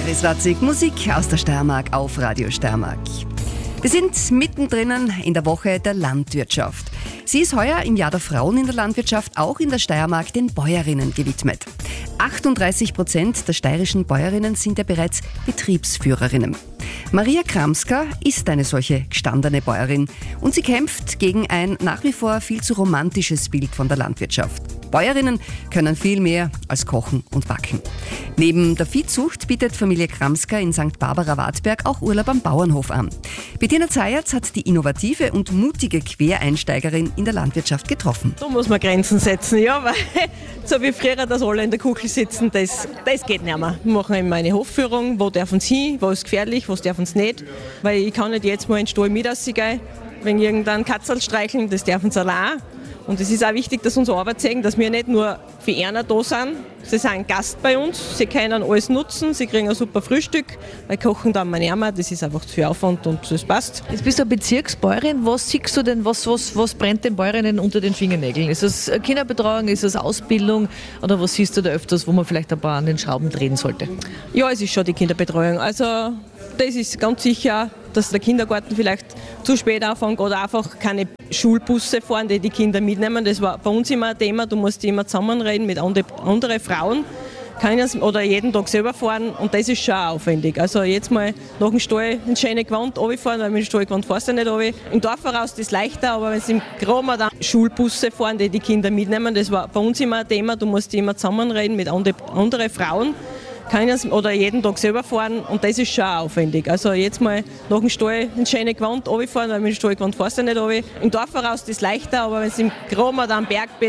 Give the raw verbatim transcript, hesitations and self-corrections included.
Alice Watzig, Musik aus der Steiermark auf Radio Steiermark. Wir sind mittendrin in der Woche der Landwirtschaft. Sie ist heuer im Jahr der Frauen in der Landwirtschaft auch in der Steiermark den Bäuerinnen gewidmet. achtunddreißig Prozent der steirischen Bäuerinnen sind ja bereits Betriebsführerinnen. Maria Kramska ist eine solche gestandene Bäuerin und sie kämpft gegen ein nach wie vor viel zu romantisches Bild von der Landwirtschaft. Bäuerinnen können viel mehr als kochen und backen. Neben der Viehzucht bietet Familie Kramska in Sankt Barbara-Wartberg auch Urlaub am Bauernhof an. Bettina Zayatz hat die innovative und mutige Quereinsteigerin in der Landwirtschaft getroffen. Da muss man Grenzen setzen, ja, weil so wie früher, dass alle in der Küche sitzen, das, das geht nicht mehr. Wir machen immer eine Hofführung, wo dürfen sie hin, wo ist gefährlich, was dürfen sie nicht. Weil ich kann nicht jetzt mal in den Stall mit rausgehen, wegen irgendeinem Katzel streicheln, das dürfen sie allein. Und es ist auch wichtig, dass unsere Arbeit zeigen, dass wir nicht nur für Erna da sind. Sie sind Gast bei uns, sie können alles nutzen, sie kriegen ein super Frühstück, weil kochen dann man immer, das ist einfach zu viel Aufwand und das passt. Jetzt bist du eine Bezirksbäuerin, was siehst du denn, was, was, was brennt den Bäuerinnen unter den Fingernägeln? Ist das Kinderbetreuung, ist das Ausbildung oder was siehst du da öfters, wo man vielleicht ein paar an den Schrauben drehen sollte? Ja, es ist schon die Kinderbetreuung. Also das ist ganz sicher, dass der Kindergarten vielleicht zu spät anfängt oder einfach keine Schulbusse fahren, die die Kinder mitnehmen. Das war bei uns immer ein Thema, du musst immer zusammenreden mit anderen Frauen können oder jeden Tag selber fahren und das ist schon aufwendig. Also jetzt mal nach dem Stall ins schöne Gewand runterfahren, weil mit dem Stallgewand fährst du nicht runter. Im Dorf heraus ist es leichter, aber wenn sie im Graben dann Schulbusse fahren, die die Kinder mitnehmen, das war bei uns immer ein Thema, du musst immer zusammenreden mit anderen Frauen können oder jeden Tag selber fahren und das ist schon aufwendig. Also jetzt mal nach dem Stall ins schöne Gewand runterfahren, weil mit dem Stallgewand fährst du nicht runter. Im Dorf heraus ist es leichter, aber wenn du im Graben oder am Berg bist,